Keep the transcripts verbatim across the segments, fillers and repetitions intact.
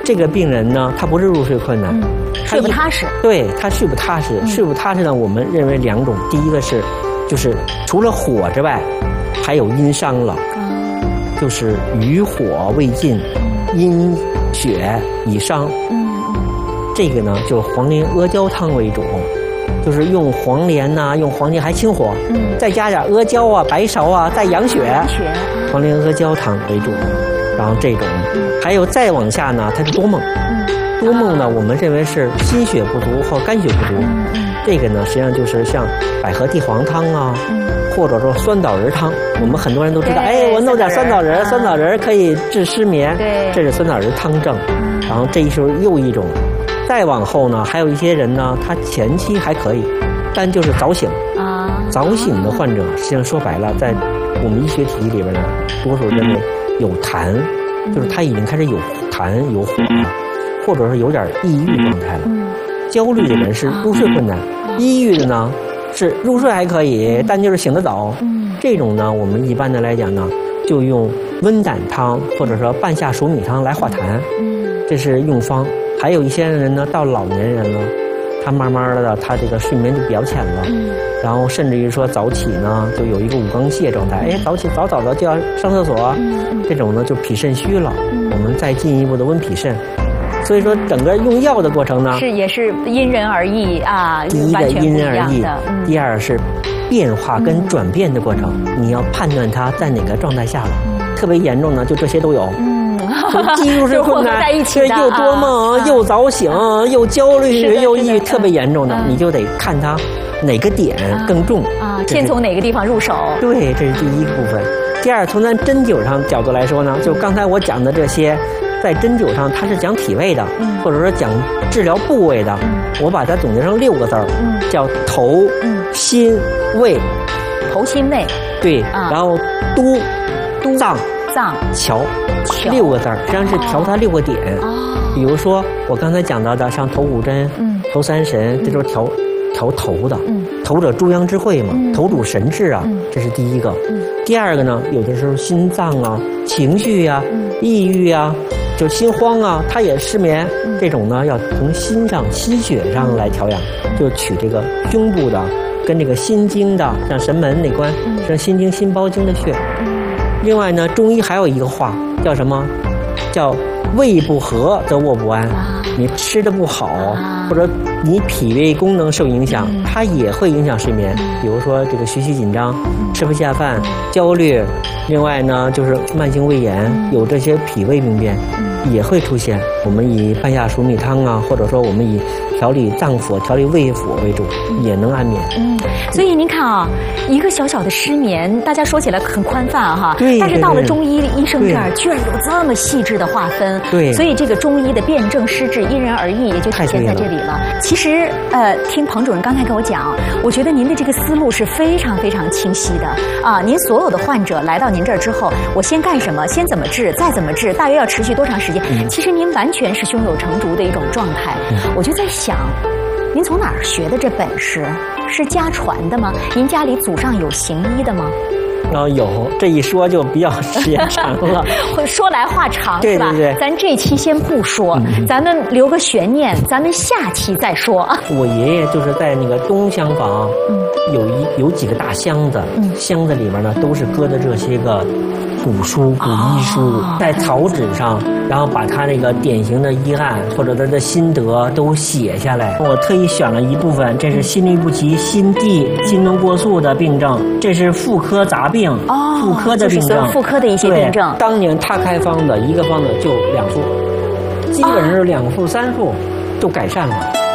这个病人呢，他不是入睡困难， 嗯、睡不踏实。 对，他睡不踏实，嗯、睡不踏实呢，我们认为两种，第一个是，就是除了火之外，还有阴伤了，嗯、就是余火未尽，阴血已伤。嗯，这个呢，就黄连阿胶汤为主。就是用黄连呐、啊，用黄连还清火，嗯，再加点阿胶啊、白芍啊，带养血， 养血， 黄连阿胶汤为主。然后这种，嗯、还有再往下呢，它是多梦，嗯，多梦呢，我们认为是心血不足或肝血不足，嗯，这个呢，实际上就是像百合地黄汤啊，嗯，或者说酸枣仁汤，我们很多人都知道，哎，我弄点酸枣仁，酸枣仁可以治失眠，对，这是酸枣仁汤证。然后这一时候又一种。再往后呢，还有一些人呢，他前期还可以，但就是早醒啊，早醒的患者，实际上说白了，在我们医学体系里边呢，多数认为有痰，就是他已经开始有痰有火了，或者是有点抑郁状态了。焦虑的人是入睡困难，抑郁的呢是入睡还可以，但就是醒得早。这种呢，我们一般的来讲呢，就用温胆汤或者说半夏熟米汤来化痰，这是用方。还有一些人呢，到老年人了，他慢慢的，他这个睡眠就比较浅了，嗯，然后甚至于说早起呢，就有一个五更泻状态，哎，早起早早的就要上厕所，嗯，这种呢就脾肾虚了，嗯，我们再进一步的温脾肾。所以说，整个用药的过程呢， 是也是因人而异啊， 第一个因人而异，嗯、第二是变化跟转变的过程，嗯、你要判断它在哪个状态下了，嗯、特别严重的就这些都有。嗯肌入睡困难，对，又多梦，啊、又早醒，啊、又焦虑，又抑郁，特别严重的，啊、你就得看它哪个点更重啊，先从哪个地方入手。 对，这是第一个部分。第二，从咱针灸上角度来说呢，就刚才我讲的这些，在针灸上它是讲体位的，嗯、或者说讲治疗部位的，嗯、我把它总结成六个字儿，嗯、叫头、嗯、心、胃。 头、心、胃。 对，啊、然后督、督脏。 脏调六个字儿，实际上是调它六个点。哦，比如说我刚才讲到的，像头骨针、嗯、头三神，这都是调调头的。嗯，头者诸阳之会嘛，嗯、头主神志啊，嗯、这是第一个。嗯，第二个呢，有的时候心脏啊、情绪呀、啊、嗯、抑郁啊，就心慌啊，它也失眠。嗯、这种呢，要从心上、心血上来调养，就取这个胸部的跟这个心经的，像神门那关，像心经、心包经的穴。另外呢，中医还有一个话叫什么？叫胃不和则卧不安。你吃的不好，或者你脾胃功能受影响，它也会影响睡眠。比如说这个学习紧张、吃不下饭、焦虑。另外呢，就是慢性胃炎，有这些脾胃病变也会出现。我们以半夏熟米汤啊，或者说我们以调理脏腑、调理胃腑为主，也能安眠。嗯， 所以您看啊，一个小小的失眠，大家说起来很宽泛哈， 对， 但是到了中医医生这儿，居然有这么细致的划分。 对， 所以这个中医的辨证施治因人而异，也就体现在这里了。其实，呃，听彭主任刚才跟我讲，我觉得您的这个思路是非常非常清晰的啊。您所有的患者来到您这儿之后，我先干什么，先怎么治，再怎么治，大约要持续多长时间？嗯、其实您完全是胸有成竹的一种状态。嗯、我就在想，您从哪儿学的这本事？是家传的吗？您家里祖上有行医的吗？ 哦，有，这一说就比较时间长了， 会说来话长， 对是吧？ 对对， 咱这期先不说，嗯、咱们留个悬念，咱们下期再说。 我爷爷就是在那个东厢房，嗯、有一有几个大箱子，嗯、箱子里面呢都是搁的这些个古书、古医书，哦、在草纸上，然后把他那个典型的医案或者他的心得都写下来。我特意选了一部分，这是心律不齐、心悸、心动过速的病症，这是妇科杂病，哦、妇科的病症， 就是妇科的一些病症。 当年他开方子，一个方子就两副，基本上是两副、三副就改善了。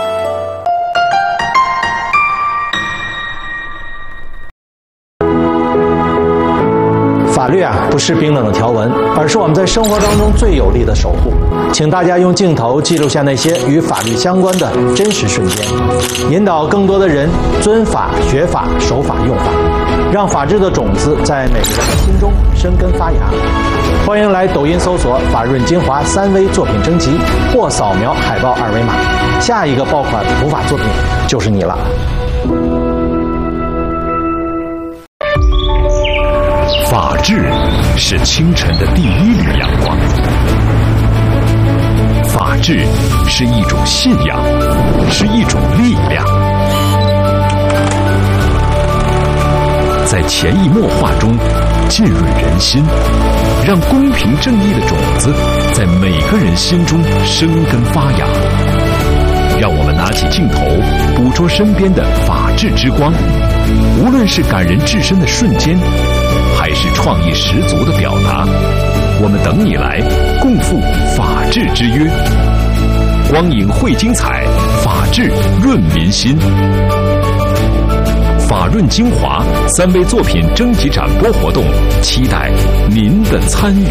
法律啊，不是冰冷的条文，而是我们在生活当中最有力的守护。请大家用镜头记录下那些与法律相关的真实瞬间，引导更多的人遵法、学法、守法、用法，让法治的种子在每个人的心中生根发芽。欢迎来抖音搜索“法润精华三微作品征集”，或扫描海报二维码，下一个爆款普法作品就是你了。 法治是清晨的第一缕阳光，法治是一种信仰，是一种力量。在潜移默化中浸润人心，让公平正义的种子在每个人心中生根发芽。让我们拿起镜头，捕捉身边的法治之光，无论是感人至深的瞬间，还是创意十足的表达，我们等你来共赴法治之约。光影汇精彩，法治润民心。法润精华三位作品征集展播活动，期待您的参与。